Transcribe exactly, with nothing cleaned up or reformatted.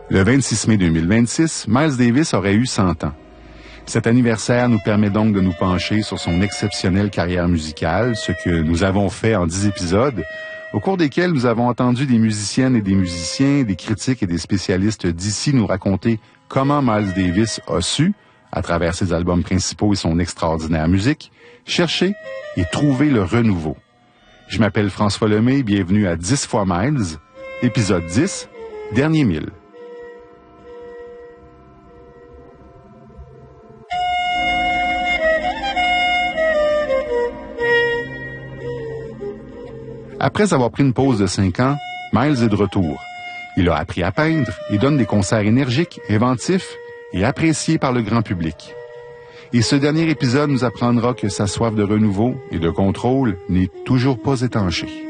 Le vingt-six mai deux mille vingt-six, Miles Davis aurait eu cent ans. Cet anniversaire nous permet donc de nous pencher sur son exceptionnelle carrière musicale, ce que nous avons fait en dix épisodes, au cours desquels nous avons entendu des musiciennes et des musiciens, des critiques et des spécialistes d'ici nous raconter comment Miles Davis a su, à travers ses albums principaux et son extraordinaire musique, chercher et trouver le renouveau. Je m'appelle François Lemay, bienvenue à dix fois Miles, épisode dix, dernier mille. Après avoir pris une pause de cinq ans, Miles est de retour. Il a appris à peindre et donne des concerts énergiques, inventifs et appréciés par le grand public. Et ce dernier épisode nous apprendra que sa soif de renouveau et de contrôle n'est toujours pas étanchée.